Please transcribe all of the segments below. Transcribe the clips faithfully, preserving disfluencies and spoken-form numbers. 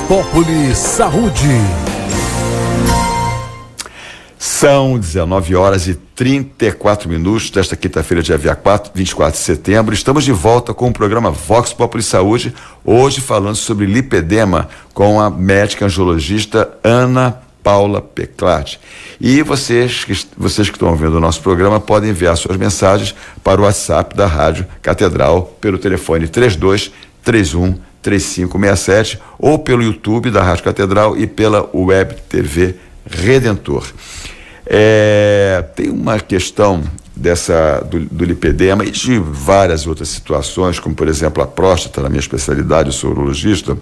Populi Saúde. São dezenove horas e trinta e quatro minutos desta quinta-feira, dia vinte e quatro de setembro. Estamos de volta com o programa Vox Populi Saúde, hoje falando sobre lipedema com a médica angiologista Ana Paula Peclat. E vocês que, vocês que estão vendo o nosso programa podem enviar suas mensagens para o WhatsApp da Rádio Catedral pelo telefone três dois três um três cinco seis sete ou pelo YouTube da Rádio Catedral e pela Web T V Redentor. É, tem uma questão dessa do, do lipedema e de várias outras situações, como por exemplo a próstata, na minha especialidade, eu sou urologista,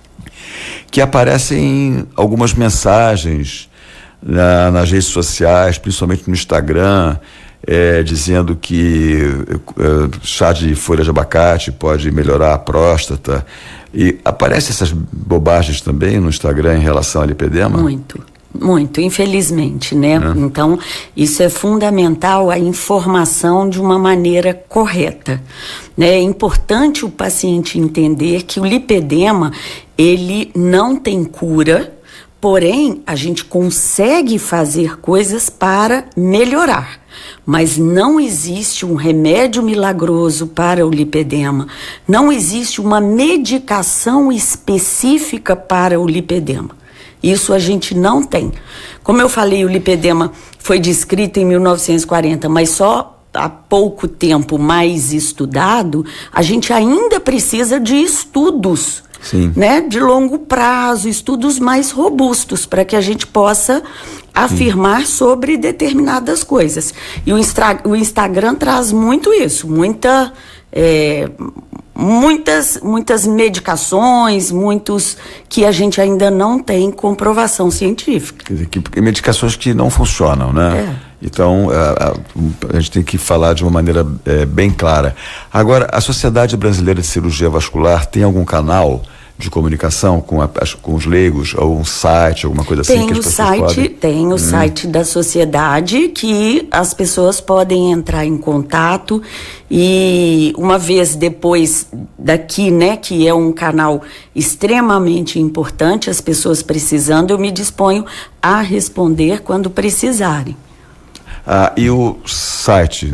que aparecem algumas mensagens na, nas redes sociais, principalmente no Instagram, é, dizendo que é, chá de folha de abacate pode melhorar a próstata. E aparecem essas bobagens também no Instagram em relação ao lipedema? Muito. Muito, infelizmente, né? É. Então, isso é fundamental, a informação de uma maneira correta, né? É importante o paciente entender que o lipedema, ele não tem cura, porém, a gente consegue fazer coisas para melhorar. Mas não existe um remédio milagroso para o lipedema, não existe uma medicação específica para o lipedema. Isso a gente não tem. Como eu falei, o lipedema foi descrito em mil novecentos e quarenta, mas só há pouco tempo mais estudado, a gente ainda precisa de estudos, Sim. né, de longo prazo, estudos mais robustos, para que a gente possa afirmar Sim. sobre determinadas coisas. E o, Instra, o Instagram traz muito isso, muita... É, muitas, muitas medicações, muitos que a gente ainda não tem comprovação científica. Quer dizer, que, medicações que não funcionam, né? É. Então, a, a, a gente tem que falar de uma maneira é, bem clara. Agora, a Sociedade Brasileira de Cirurgia Vascular tem algum canal de comunicação com, a, com os leigos, ou um site, alguma coisa tem assim? Que o as site, podem... Tem o hum. site da sociedade que as pessoas podem entrar em contato e uma vez depois daqui, né, que é um canal extremamente importante, as pessoas precisando, eu me disponho a responder quando precisarem. Ah, e o site?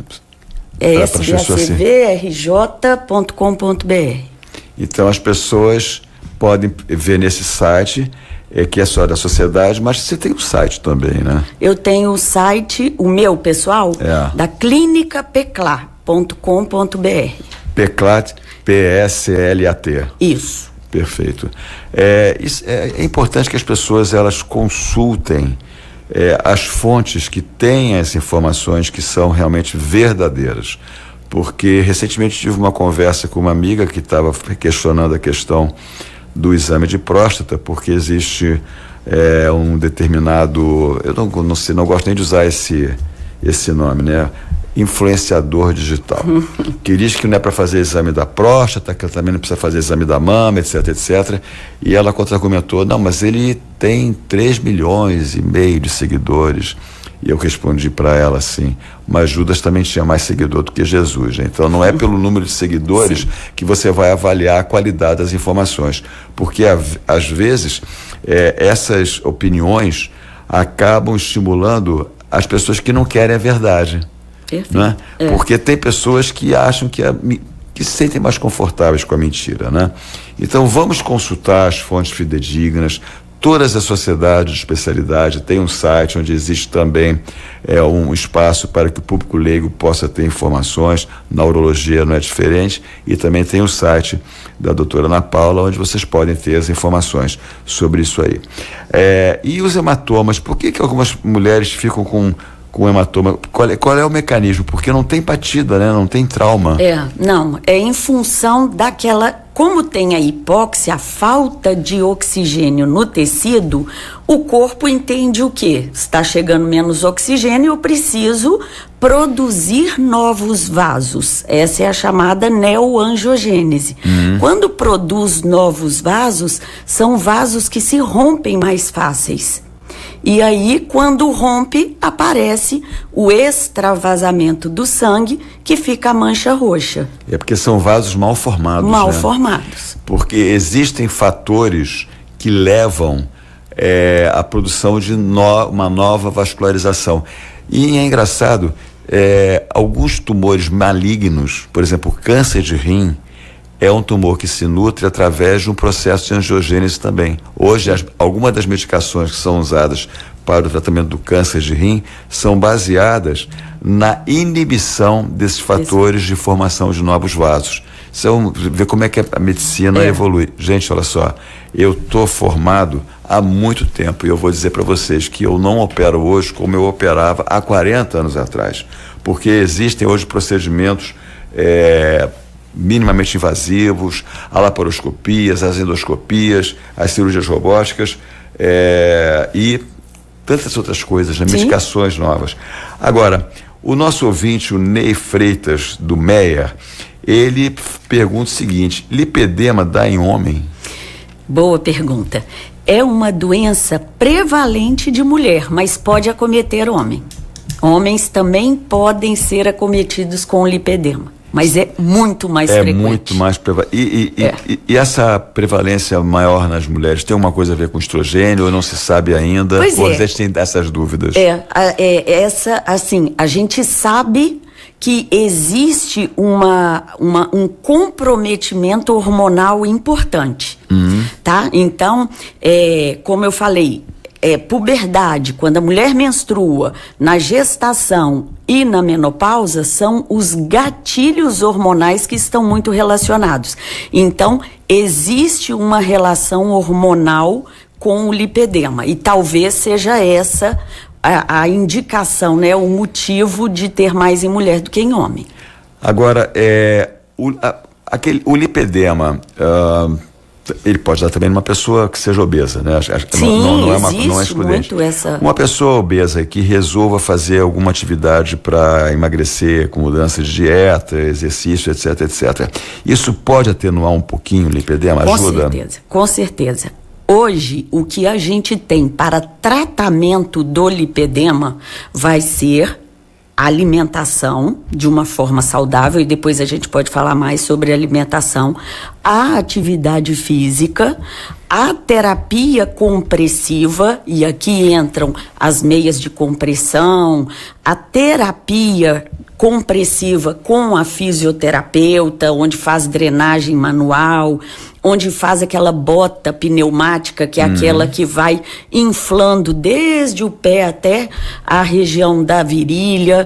É s b a c v r j ponto com ponto b r. Então as pessoas podem ver nesse site, é, que é só da sociedade, mas você tem o site também, né? Eu tenho o site, o meu pessoal, é. da clínica peclat ponto com ponto b r. Peclat, P S L A T. Isso. Perfeito. É, isso, é, é importante que as pessoas elas consultem é, as fontes que têm as informações que são realmente verdadeiras. Porque recentemente tive uma conversa com uma amiga que estava questionando a questão do exame de próstata, porque existe é, um determinado, eu não, não sei, não gosto nem de usar esse, esse nome, né? Influenciador digital, que diz que não é para fazer exame da próstata, que também não precisa fazer exame da mama, etc, etcétera. E ela contra-argumentou, não, mas ele tem três milhões e meio de seguidores. E eu respondi para ela assim, mas Judas também tinha mais seguidor do que Jesus, né? Então não é pelo número de seguidores Sim. que você vai avaliar a qualidade das informações, porque às vezes é, essas opiniões acabam estimulando as pessoas que não querem a verdade. Perfeito. Né? É. Porque tem pessoas que acham que, a, que se sentem mais confortáveis com a mentira, né? Então vamos consultar as fontes fidedignas. Todas as sociedades de especialidade têm um site onde existe também é, um espaço para que o público leigo possa ter informações. Na urologia não é diferente. E também tem o site da doutora Ana Paula, onde vocês podem ter as informações sobre isso aí. É, e os hematomas, por que que algumas mulheres ficam com... com hematoma, qual é, qual é o mecanismo? Porque não tem batida, né? Não tem trauma. É, não, é em função daquela, como tem a hipóxia, a falta de oxigênio no tecido, o corpo entende o quê? Está chegando menos oxigênio, eu preciso produzir novos vasos. Essa é a chamada neoangiogênese. Uhum. Quando produz novos vasos, são vasos que se rompem mais fáceis. E aí, quando rompe, aparece o extravasamento do sangue, que fica a mancha roxa. É porque são vasos mal formados, Mal né? formados. Porque existem fatores que levam é, à produção de no, uma nova vascularização. E é engraçado, é, alguns tumores malignos, por exemplo, o câncer de rim, é um tumor que se nutre através de um processo de angiogênese também. Hoje, as, algumas das medicações que são usadas para o tratamento do câncer de rim são baseadas na inibição desses fatores de formação de novos vasos. Então, ver como é que a medicina é. evolui. Gente, olha só, eu estou formado há muito tempo e eu vou dizer para vocês que eu não opero hoje como eu operava há quarenta anos atrás, porque existem hoje procedimentos é, minimamente invasivos, a laparoscopias, as endoscopias, as cirurgias robóticas é, e tantas outras coisas, né? Medicações novas. Agora, o nosso ouvinte, o Ney Freitas, do Meia, ele pergunta o seguinte: lipedema dá em homem? Boa pergunta. É uma doença prevalente de mulher, mas pode acometer homem. Homens também podem ser acometidos com lipedema, mas é muito mais é frequente. É muito mais prevalente. E, e, é. e, e essa prevalência maior nas mulheres tem alguma coisa a ver com estrogênio ou não se sabe ainda? Pois ou é. vocês têm essas dúvidas? É, é, essa, assim, a gente sabe que existe uma, uma, um comprometimento hormonal importante, uhum. tá? Então, é, como eu falei, é, puberdade, quando a mulher menstrua, na gestação e na menopausa, são os gatilhos hormonais que estão muito relacionados. Então, existe uma relação hormonal com o lipedema, e talvez seja essa a, a indicação, né, o motivo de ter mais em mulher do que em homem. Agora, é, o, a, aquele, o lipedema, uh, ele pode dar também numa pessoa que seja obesa, né? Sim, não, não, não é uma, existe não é excludente. muito essa... Uma pessoa obesa que resolva fazer alguma atividade para emagrecer, com mudança de dieta, exercício, etc, etcétera. Isso pode atenuar um pouquinho o lipedema? Com Ajuda? certeza, com certeza. Hoje, o que a gente tem para tratamento do lipedema vai ser alimentação de uma forma saudável, e depois a gente pode falar mais sobre alimentação, a atividade física, a terapia compressiva, e aqui entram as meias de compressão, a terapia compressiva com a fisioterapeuta, onde faz drenagem manual, onde faz aquela bota pneumática, que é hum. aquela que vai inflando desde o pé até a região da virilha,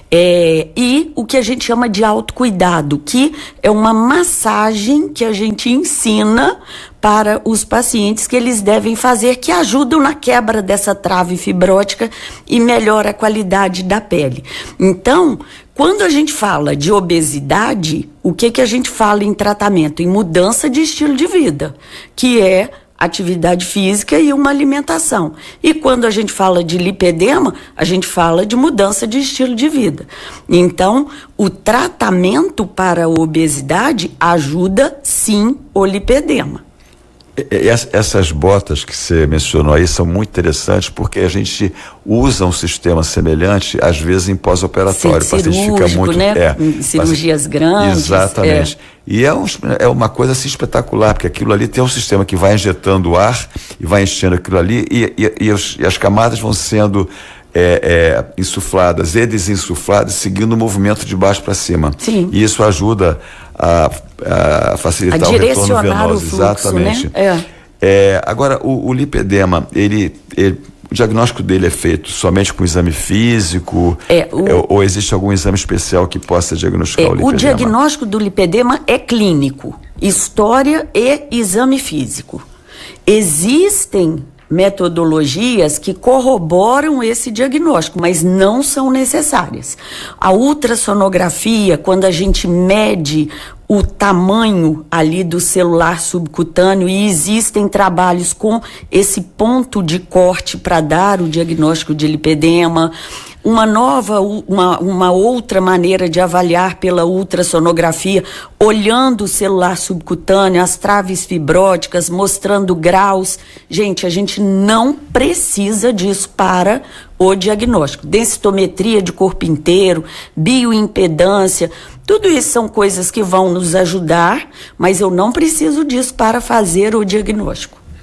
é, e o que a gente chama de autocuidado, que é uma massagem que a gente ensina para os pacientes que eles devem fazer, que ajudam na quebra dessa trave fibrótica e melhora a qualidade da pele. Então, quando a gente fala de obesidade, o que que a gente fala em tratamento? Em mudança de estilo de vida, que é atividade física e uma alimentação. E quando a gente fala de lipedema, a gente fala de mudança de estilo de vida. Então, o tratamento para a obesidade ajuda sim o lipedema. Essas botas que você mencionou aí são muito interessantes, porque a gente usa um sistema semelhante, às vezes em pós-operatório. O paciente fica muito, né? É, em cirurgias grandes. Exatamente. É. E é, um, é uma coisa assim espetacular, porque aquilo ali tem um sistema que vai injetando ar e vai enchendo aquilo ali, e, e, e, os, e as camadas vão sendo é, é, insufladas e desinsufladas, seguindo o movimento de baixo para cima. Sim. E isso ajuda a, a facilitar a o retorno venoso. O fluxo, exatamente. Né? É. É, agora, o, o lipedema, ele, ele, o diagnóstico dele é feito somente com exame físico? É, o, é, ou existe algum exame especial que possa diagnosticar é, o lipedema? O diagnóstico do lipedema é clínico, história e exame físico. Existem metodologias que corroboram esse diagnóstico, mas não são necessárias. A ultrassonografia, quando a gente mede o tamanho ali do celular subcutâneo, e existem trabalhos com esse ponto de corte para dar o diagnóstico de lipedema. Uma nova, uma, uma outra maneira de avaliar pela ultrassonografia, olhando o celular subcutâneo, as traves fibróticas, mostrando graus. Gente, a gente não precisa disso para o diagnóstico. Densitometria de corpo inteiro, bioimpedância, tudo isso são coisas que vão nos ajudar, mas eu não preciso disso para fazer o diagnóstico.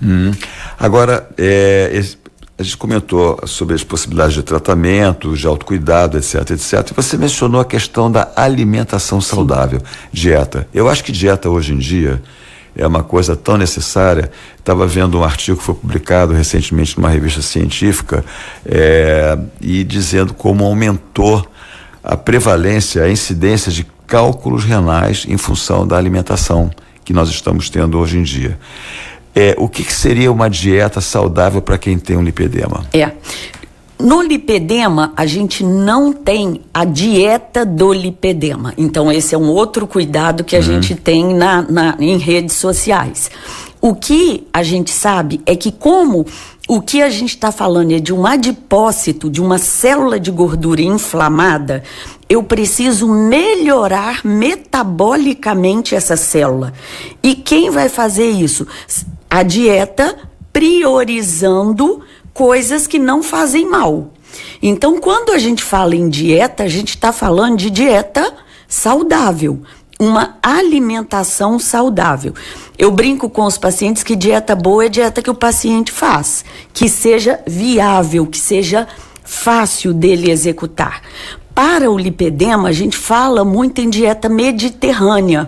Hum. Agora, é, esse, a gente comentou sobre as possibilidades de tratamento, de autocuidado, etc, etc. E você mencionou a questão da alimentação saudável, Sim. dieta. Eu acho que dieta hoje em dia é uma coisa tão necessária. Estava vendo um artigo que foi publicado recentemente numa revista científica é, e dizendo como aumentou a prevalência, a incidência de cálculos renais em função da alimentação que nós estamos tendo hoje em dia. É, o que, que seria uma dieta saudável para quem tem um lipedema? É. No lipedema, a gente não tem a dieta do lipedema. Então, esse é um outro cuidado que a uhum. gente tem na, na, em redes sociais. O que a gente sabe é que como o que a gente está falando é de um adipócito, de uma célula de gordura inflamada, eu preciso melhorar metabolicamente essa célula. E quem vai fazer isso? A dieta priorizando coisas que não fazem mal. Então, quando a gente fala em dieta, a gente está falando de dieta saudável, uma alimentação saudável. Eu brinco com os pacientes que dieta boa é dieta que o paciente faz, que seja viável, que seja fácil dele executar. Para o lipedema, a gente fala muito em dieta mediterrânea.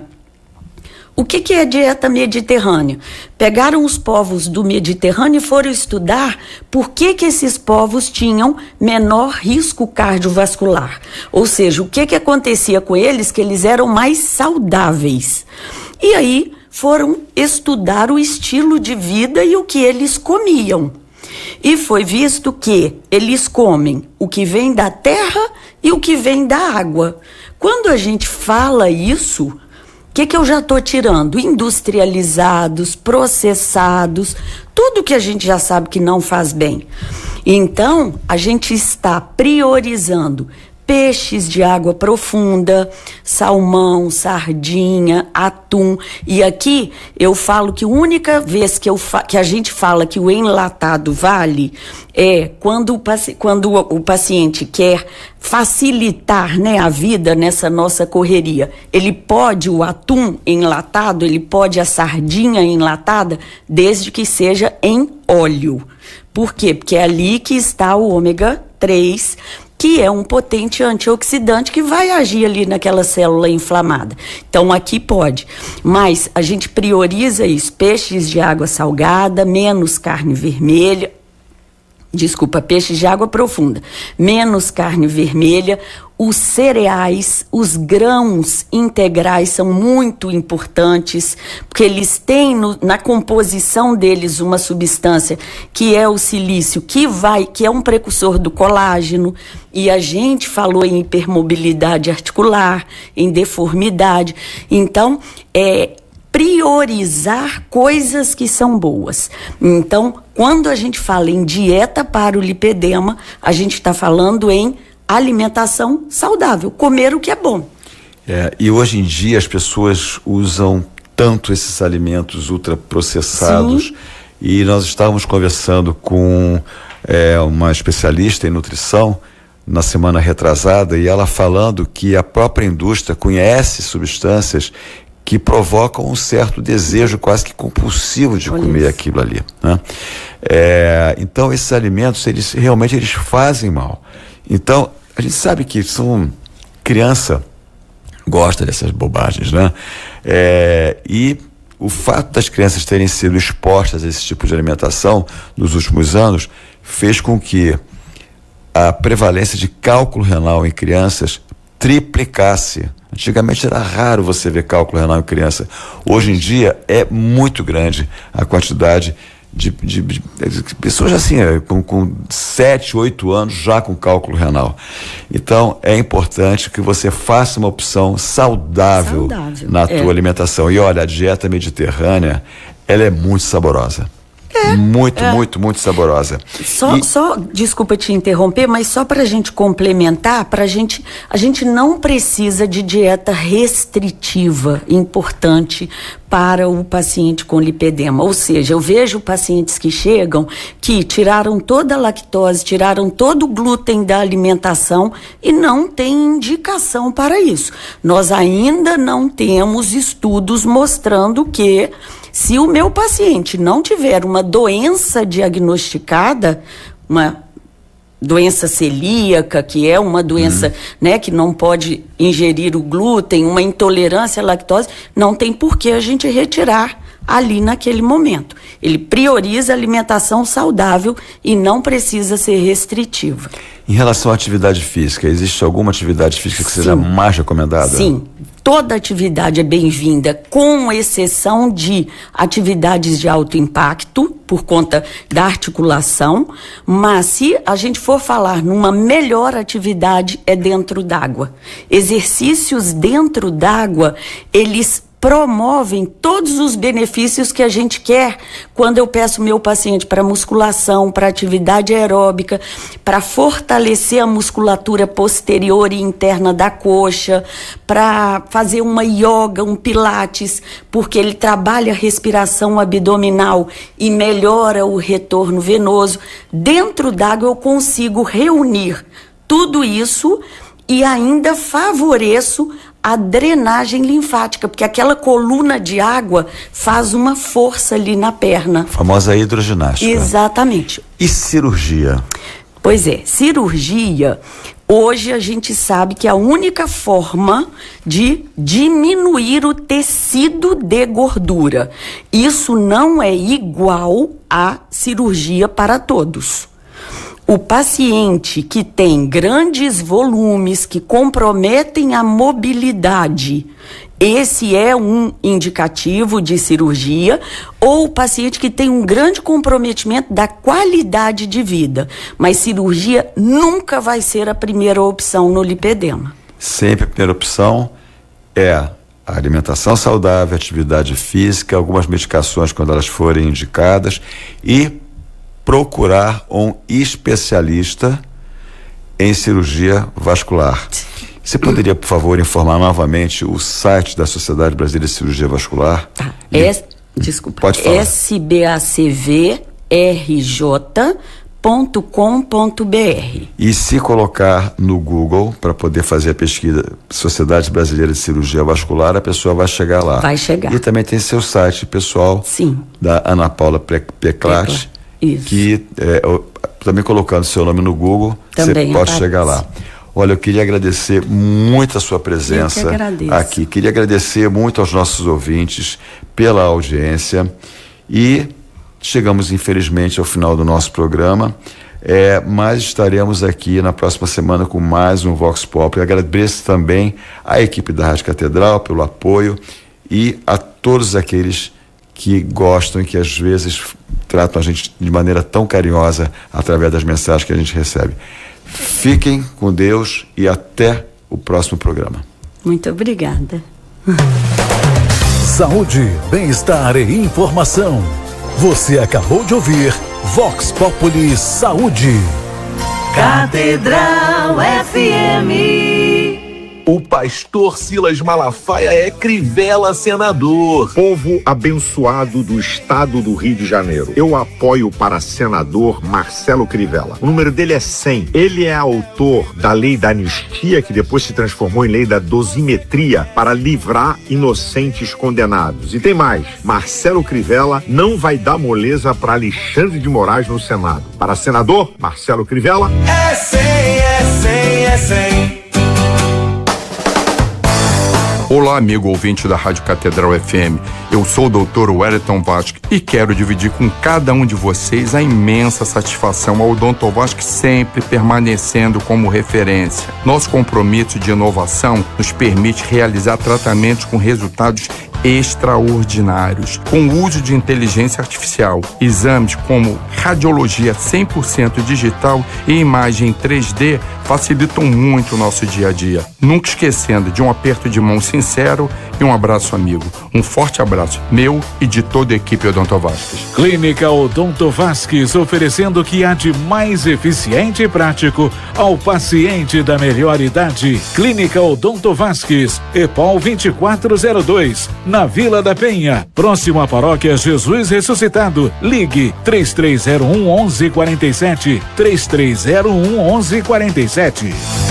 O que, que é dieta mediterrânea? Pegaram os povos do Mediterrâneo e foram estudar por que, que esses povos tinham menor risco cardiovascular. Ou seja, o que, que acontecia com eles, que eles eram mais saudáveis. E aí foram estudar o estilo de vida e o que eles comiam. E foi visto que eles comem o que vem da terra e o que vem da água. Quando a gente fala isso, o que, que eu já estou tirando? Industrializados, processados, tudo que a gente já sabe que não faz bem. Então, a gente está priorizando peixes de água profunda, salmão, sardinha, atum. E aqui eu falo que a única vez que, eu fa- que a gente fala que o enlatado vale é quando o, paci- quando o, o paciente quer facilitar, né, a vida nessa nossa correria. Ele pode o atum enlatado, ele pode a sardinha enlatada, desde que seja em óleo. Por quê? Porque é ali que está o ômega três, que é um potente antioxidante que vai agir ali naquela célula inflamada. Então, aqui pode. Mas a gente prioriza isso, peixes de água salgada, menos carne vermelha, desculpa, peixes de água profunda, menos carne vermelha, os cereais, os grãos integrais são muito importantes, porque eles têm no, na composição deles uma substância que é o silício, que vai, que é um precursor do colágeno, e a gente falou em hipermobilidade articular, em deformidade. Então, é priorizar coisas que são boas. Então, quando a gente fala em dieta para o lipedema, a gente está falando em alimentação saudável, comer o que é bom. É, e hoje em dia as pessoas usam tanto esses alimentos ultraprocessados. Sim. E nós estávamos conversando com é, uma especialista em nutrição na semana retrasada, e ela falando que a própria indústria conhece substâncias que provocam um certo desejo quase que compulsivo de Olha comer isso. aquilo ali, né? É, então esses alimentos, eles realmente eles fazem mal. Então a gente sabe que são criança gosta dessas bobagens, né? É, e o fato das crianças terem sido expostas a esse tipo de alimentação nos últimos anos fez com que a prevalência de cálculo renal em crianças triplicasse. Antigamente era raro você ver cálculo renal em criança. Hoje em dia é muito grande a quantidade de, de, de, de pessoas assim, com, com sete, oito anos já com cálculo renal. Então é importante que você faça uma opção saudável, saudável. na é. tua alimentação. E olha, a dieta mediterrânea, ela é muito saborosa. É, muito, é. muito, muito saborosa. Só, e... só, desculpa te interromper, mas só para a gente complementar, pra gente, a gente não precisa de dieta restritiva, importante para o paciente com lipedema. Ou seja, eu vejo pacientes que chegam que tiraram toda a lactose, tiraram todo o glúten da alimentação e não tem indicação para isso. Nós ainda não temos estudos mostrando que Se o meu paciente não tiver uma doença diagnosticada, uma doença celíaca, que é uma doença, uhum. né, que não pode ingerir o glúten, uma intolerância à lactose, não tem por que a gente retirar ali naquele momento. Ele prioriza a alimentação saudável e não precisa ser restritiva. Em relação à atividade física, existe alguma atividade física que Sim. seja mais recomendada? Sim, toda atividade é bem-vinda, com exceção de atividades de alto impacto, por conta da articulação, mas se a gente for falar numa melhor atividade, é dentro d'água. Exercícios dentro d'água, eles promovem todos os benefícios que a gente quer quando eu peço meu paciente para musculação, para atividade aeróbica, para fortalecer a musculatura posterior e interna da coxa, para fazer uma yoga, um pilates, porque ele trabalha a respiração abdominal e melhora o retorno venoso. Dentro d'água eu consigo reunir tudo isso e ainda favoreço a drenagem linfática, porque aquela coluna de água faz uma força ali na perna. A famosa hidroginástica. Exatamente. E cirurgia? Pois é, cirurgia, hoje a gente sabe que é a única forma de diminuir o tecido de gordura. Isso não é igual à cirurgia para todos. O paciente que tem grandes volumes que comprometem a mobilidade, esse é um indicativo de cirurgia, ou o paciente que tem um grande comprometimento da qualidade de vida. Mas cirurgia nunca vai ser a primeira opção no lipedema. Sempre a primeira opção é a alimentação saudável, atividade física, algumas medicações quando elas forem indicadas e procurar um especialista em cirurgia vascular. Você poderia, por favor, informar novamente o site da Sociedade Brasileira de Cirurgia Vascular? Tá. S, desculpa. Pode falar. S B A C V R J ponto com ponto B R. E se colocar no Google para poder fazer a pesquisa Sociedade Brasileira de Cirurgia Vascular, a pessoa vai chegar lá. Vai chegar. E também tem seu site pessoal. Sim. Da Ana Paula Peclat. Isso. Que é, também colocando seu nome no Google, também você pode aparece. chegar lá. Olha, eu queria agradecer muito a sua presença aqui. Queria agradecer muito aos nossos ouvintes pela audiência e chegamos, infelizmente, ao final do nosso programa, é, mas estaremos aqui na próxima semana com mais um Vox Pop. Eu agradeço também à equipe da Rádio Catedral pelo apoio e a todos aqueles que gostam e que às vezes tratam a gente de maneira tão carinhosa através das mensagens que a gente recebe. Fiquem com Deus e até o próximo programa. Muito obrigada. Saúde, bem-estar e informação. Você acabou de ouvir Vox Populi Saúde. Catedral F M. O pastor Silas Malafaia é Crivella senador. Povo abençoado do estado do Rio de Janeiro. Eu apoio para senador Marcelo Crivella. O número dele é cem. Ele é autor da lei da anistia, que depois se transformou em lei da dosimetria, para livrar inocentes condenados. E tem mais. Marcelo Crivella não vai dar moleza para Alexandre de Moraes no Senado. Para senador Marcelo Crivella. É cem, é cem, é cem. Olá, amigo ouvinte da Rádio Catedral F M. Eu sou o doutor Wellington Vasque e quero dividir com cada um de vocês a imensa satisfação ao Odonto Vasque sempre permanecendo como referência. Nosso compromisso de inovação nos permite realizar tratamentos com resultados extraordinários, com o uso de inteligência artificial, exames como radiologia cem por cento digital e imagem três D facilitam muito o nosso dia a dia. Nunca esquecendo de um aperto de mão sincero e um abraço amigo. Um forte abraço meu e de toda a equipe Odonto Vasques. Clínica Odonto Vasques, oferecendo o que há de mais eficiente e prático ao paciente da melhor idade. Clínica Odonto Vasques, EPOL vinte e quatro zero dois, na Vila da Penha, próximo à Paróquia Jesus Ressuscitado. Ligue três três zero um, onze quarenta e sete, três três zero um, onze quarenta e sete.